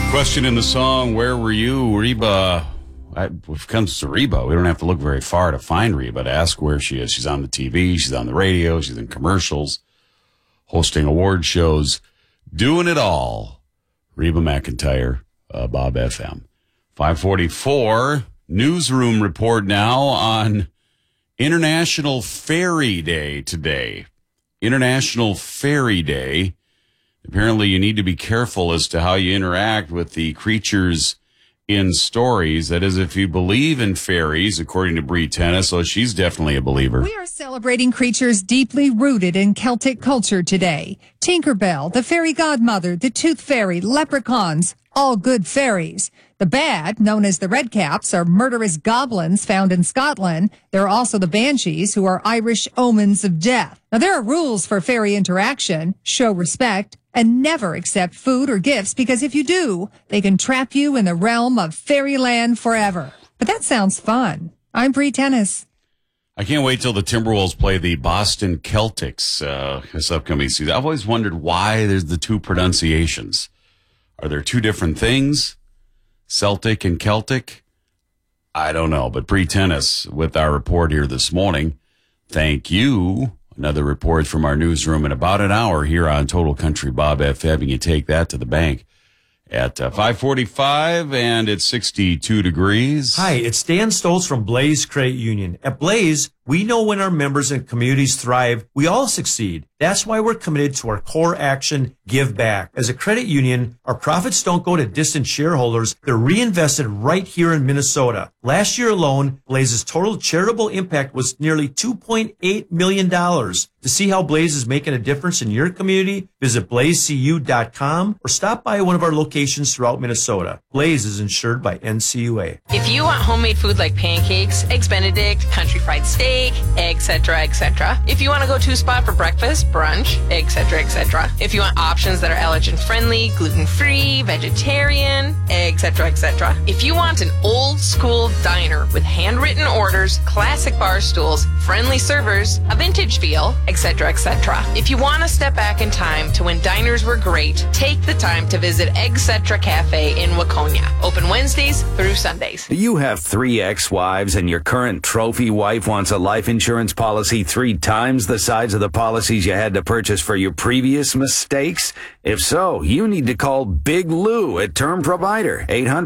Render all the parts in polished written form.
Question in the song, Where Were You, Reba? When it comes to Reba, we don't have to look very far to find Reba, to ask where she is. She's on the TV, she's on the radio, she's in commercials, hosting award shows, doing it all. Reba McEntire, Bob FM. 544, newsroom report now on International Fairy Day today. International Fairy Day. Apparently, you need to be careful as to how you interact with the creatures in stories. That is, if you believe in fairies, according to Bree Tennis, so she's definitely a believer. We are celebrating creatures deeply rooted in Celtic culture today. Tinkerbell, the fairy godmother, the tooth fairy, leprechauns, all good fairies. The bad, known as the redcaps, are murderous goblins found in Scotland. There are also the banshees, who are Irish omens of death. Now, there are rules for fairy interaction. Show respect and never accept food or gifts, because if you do, they can trap you in the realm of fairyland forever. But that sounds fun. I'm Bree Tennis. I can't wait till the Timberwolves play the Boston Celtics this upcoming season. I've always wondered why there's the two pronunciations. Are there two different things? Celtic and Celtic? I don't know. But Bree Tennis with our report here this morning. Thank you. Another report from our newsroom in about an hour here on Total Country Bob FM. You take that to the bank at 5:45, and it's 62 degrees. Hi, it's Dan Stoltz from Blaze Credit Union. At Blaze, we know when our members and communities thrive, we all succeed. That's why we're committed to our core action, Give Back. As a credit union, our profits don't go to distant shareholders. They're reinvested right here in Minnesota. Last year alone, Blaze's total charitable impact was nearly $2.8 million. To see how Blaze is making a difference in your community, visit blazecu.com or stop by one of our locations throughout Minnesota. Blaze is insured by NCUA. If you want homemade food like pancakes, eggs Benedict, country fried steak, etc., etc. If you want to go to a spot for breakfast, brunch, etc., etc. If you want options that are allergen friendly, gluten free, vegetarian, etc., etc. If you want an old school diner with handwritten orders, classic bar stools, friendly servers, a vintage feel, etc., etc. If you want to step back in time to when diners were great, take the time to visit Etc. Cafe in Waconia. Open Wednesdays through Sundays. Do you have 3 ex-wives and your current trophy wife wants a life insurance policy 3 times the size of the policies you had to purchase for your previous mistakes? If so, you need to call Big Lou at Term Provider,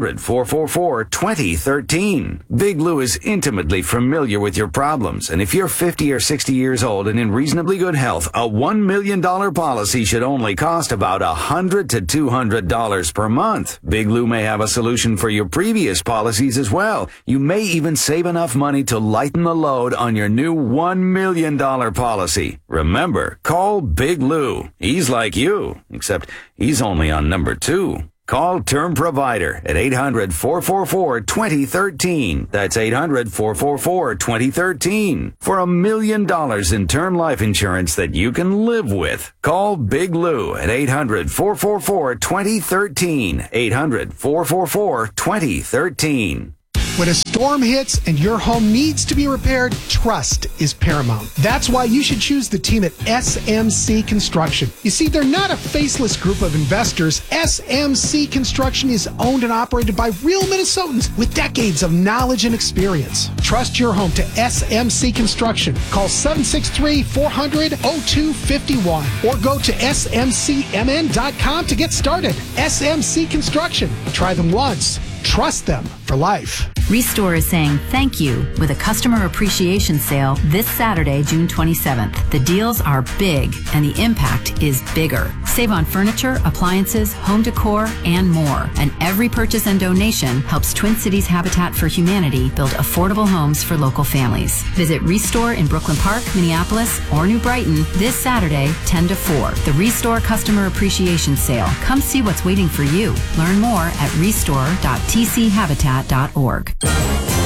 800-444-2013. Big Lou is intimately familiar with your problems, and if you're 50 or 60 years old and in reasonably good health, a $1 million policy should only cost about $100 to $200 per month. Big Lou may have a solution for your previous policies as well. You may even save enough money to lighten the load on your new $1 million policy. Remember, call Big Lou. He's like you, except he's only on number 2. Call Term Provider at 800-444-2013. That's 800-444-2013 for $1 million in term life insurance that you can live with. Call Big Lou at 800-444-2013. 800-444-2013. When a storm hits and your home needs to be repaired, trust is paramount. That's why you should choose the team at SMC Construction. You see, they're not a faceless group of investors. SMC Construction is owned and operated by real Minnesotans with decades of knowledge and experience. Trust your home to SMC Construction. Call 763-400-0251 or go to smcmn.com to get started. SMC Construction. Try them once. Trust them for life. Restore is saying thank you with a customer appreciation sale this Saturday, June 27th. The deals are big and the impact is bigger. Save on furniture, appliances, home decor, and more. And every purchase and donation helps Twin Cities Habitat for Humanity build affordable homes for local families. Visit Restore in Brooklyn Park, Minneapolis, or New Brighton this Saturday, 10 to 4. The Restore Customer Appreciation Sale. Come see what's waiting for you. Learn more at restore.tchabitat.org.